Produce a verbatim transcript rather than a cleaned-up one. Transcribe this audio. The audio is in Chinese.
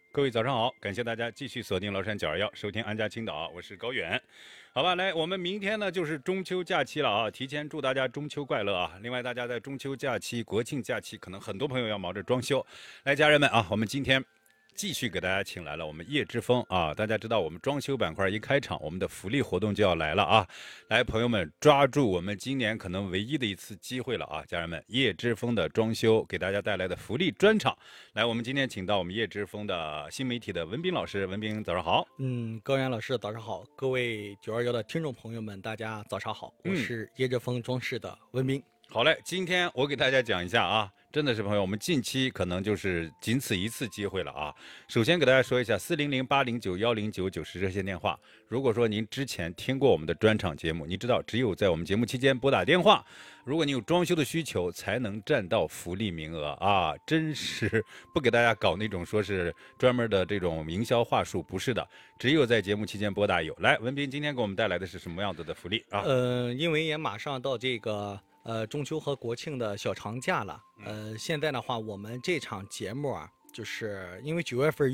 各位早上好，感谢大家继续锁定崂山九二幺，收听安家青岛，我是高远。好吧，来，我们明天呢就是中秋假期了啊，提前祝大家中秋快乐啊！另外，大家在中秋假期、国庆假期，可能很多朋友要忙着装修。来，家人们啊，我们今天继续给大家请来了我们叶之峰啊！大家知道我们装修板块一开场，我们的福利活动就要来了啊！来，朋友们抓住我们今年可能唯一的一次机会了啊！家人们，叶之峰的装修给大家带来的福利专场。来，我们今天请到我们叶之峰的新媒体的文斌老师，文斌早上好。 嗯，高原老师早上好，各位九二幺的听众朋友们，大家早上好，我是叶之峰装饰的文斌。 好嘞，今天我给大家讲一下啊，真的是朋友，我们近期可能就是仅此一次机会了啊。首先给大家说一下，四零零八零九幺零九九是热线电话。如果说您之前听过我们的专场节目，你知道只有在我们节目期间拨打电话，如果你有装修的需求，才能占到福利名额啊！真是不给大家搞那种说是专门的这种营销话术，不是的，只有在节目期间拨打有。来，文斌今天给我们带来的是什么样子的福利啊？ 呃，因为也马上到这个呃中秋和国庆的小长假了，呃，现在的话，我们这场节目啊，就是因为九月份